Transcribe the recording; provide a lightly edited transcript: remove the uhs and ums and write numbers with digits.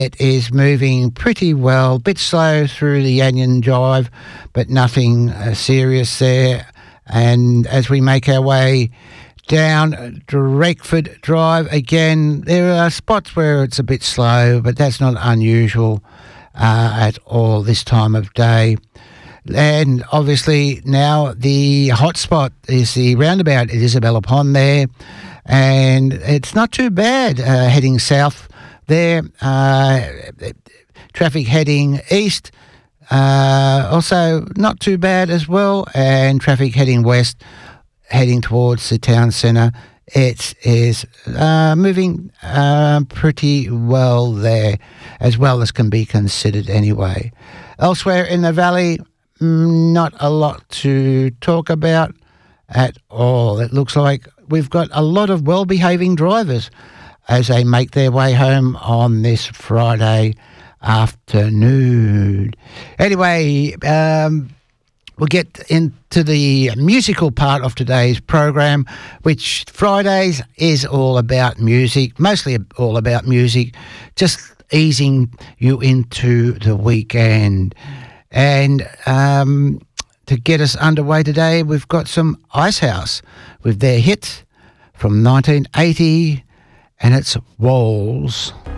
It is moving pretty well, a bit slow through the Yanyan Drive, but nothing serious there. And as we make our way down Drakeford Drive, again, there are spots where it's a bit slow, but that's not unusual at all this time of day. And obviously now the hot spot is the roundabout at Isabella Pond there, and it's not too bad heading south there. Traffic heading east, also not too bad as well, and traffic heading west, heading towards the town centre. It is moving pretty well there, as well as can be considered anyway. Elsewhere in the valley, not a lot to talk about at all. It looks like we've got a lot of well-behaving drivers as they make their way home on this Friday afternoon. Anyway, we'll get into the musical part of today's program, which Fridays is all about music, mostly all about music, just easing you into the weekend. And to get us underway today, we've got some Icehouse with their hit from 1980, and it's Walls.